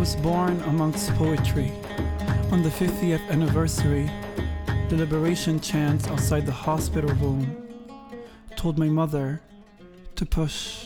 was born amongst poetry. On the 50th anniversary, the liberation chants outside the hospital room told my mother to push